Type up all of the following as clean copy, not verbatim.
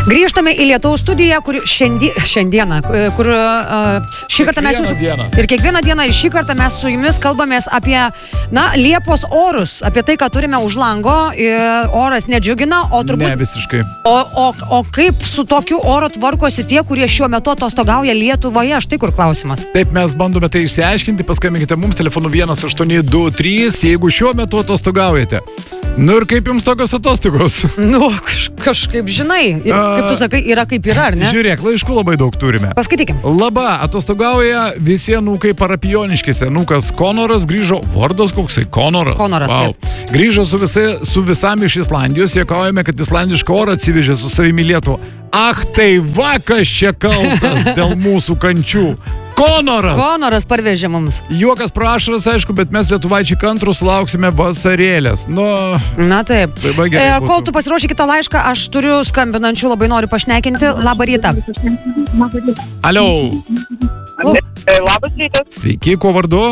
Grįžtame į Lietuvos studiją, kur šiandieną, kur šį kartą mes ir kiekvieną dieną ir šį kartą mes su jumis kalbamės apie, Liepos orus, apie tai, ką turime už lango, oras nedžiugina, o turbūt... Ne, visiškai. O kaip su tokiu oru tvarkosi tie, kurie šiuo metu atostogauja Lietuvoje? Štai kur klausimas. Taip, mes bandome tai išsiaiškinti, paskambinkite mums telefonu 1823, jeigu šiuo metu atostogaujate. Ir kaip jums tokios atostogos? Kažkaip žinai, kaip tu sakai, yra kaip yra, ar ne? Žiūrėk, laiškų labai daug turime. Paskaitykim. Laba, atostogauja visi anūkai Parapijoniškėse. Anūkas Konoras grįžo, vardas koksai, Konoras. Konoras, wow. taip. Grįžo su visam iš Islandijos, juokaujame, kad islandišką orą atsivežė su savimi Lietuvą. Ach, tai va, kas čia kaltas dėl mūsų kančių. Konoras parvežė mums. Juokas pro ašaras, aišku, bet mes lietuvaičiai kantrus lauksime vasarėlės. Na taip. Kol tu pasiruoši kitą laišką, aš turiu skambinančių, labai noriu pašnekinti. Labą rytą. Alio. Labas rytas. Sveiki, kuo vardu?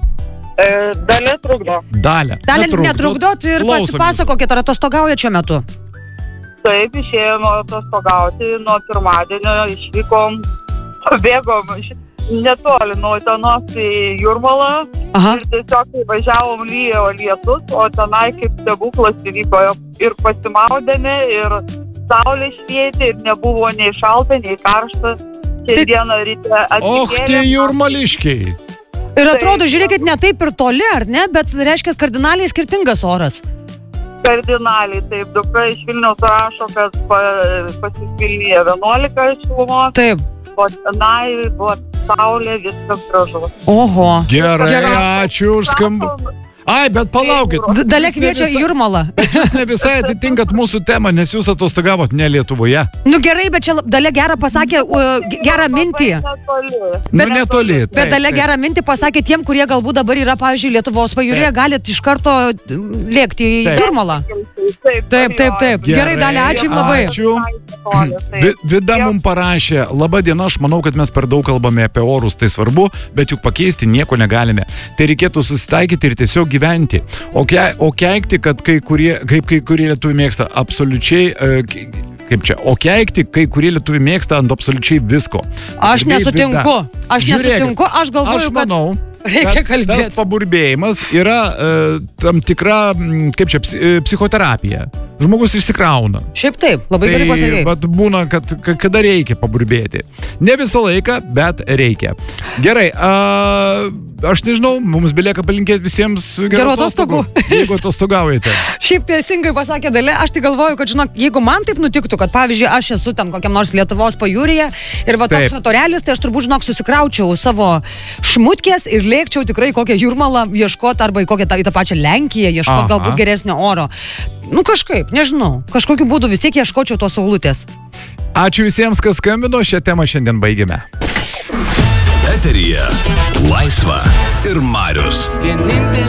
Dalia trukdo. Dalia netrukdot ir pasipasakokit, ar atostogaujat šiuo metu? Taip, išėjome atostogauti, nuo pirmadienio išvykom, bėgom netoli nuo Utenos į Jūrmalą. Ir tiesiog važiavom lyjo lietus, o tenai kaip stebuklas įvyko ir pasimaudėme, ir saulė švietė, ir nebuvo nei šalta, nei karšta. Šiandieną ryte atsikėlėm. Och, tie jūrmališkiai. Ir atrodo, žiūrėkit, ne taip ir toli, ar ne? Bet reiškia kardinaliai skirtingas oras. Kardinaliai, taip. Dukra iš Vilniaus rašo, kad pasisvilnyje 11 šilumos. Taip. O tenai buvo saulė, viskas gražu. Oho. Gerai, ačiū už skambutį. Ai, bet palaukit. Dalia kviečia į Jūrmalą. Bet jūs ne visai atitinkat mūsų temą, nes jūs atostogavot ne Lietuvoje. Gerai, bet čia Dalia gerą pasakė, gerą mintį. Netoli. Bet Dalia gerą mintį pasakė tiem, kurie galbūt dabar yra, pavyzdžiui, Lietuvos pajūryje, galit iš karto lėkti į Jūrmalą. Taip. Gerai, Dalia, ačiū labai. Ačiū. Vida mums parašė, laba diena, aš manau, kad mes per daug kalbame apie orus, tai svarbu, bet juk pakeisti nieko negalime. Tai reikėtų susitaikyti ir tiesiog gyventi. O keikti, kad kai kurie lietuviai mėgsta absoliučiai, kai kurie lietuviai mėgsta ant absoliučiai visko. Aš nesutinku, aš galvoju, kad reikia kalbėti. Tas paburbėjimas yra tam tikra, psichoterapija. Žmogus išsikrauna. Šiaip taip, labai gerai pasakei. Bet būna, kad kada reikia paburbėti. Ne visą laiką, bet reikia. Gerai, aš nežinau, mums belieka palinkėti visiems gerų atostogų, jeigu atostogaujate. Šiaip teisingai pasakė Dalia, aš tai galvoju, kad žinok, jeigu man taip nutiktų, kad pavyzdžiui aš esu ten kokiam nors Lietuvos pajūryje ir va toks torelis, tai aš turbūt žinok susikraučiau savo šmutkės ir lėkčiau tikrai kokią Jūrmalą ieškoti arba į tą pačią Lenkiją ieškoti galbūt geresnio oro. Kažkaip, nežinau, kažkokiu būdu vis tiek ieškočiau tos saulutės. Ačiū visiems, kas skambino, šią temą šiandien baigėme. Eteryje Laisva ir Marius.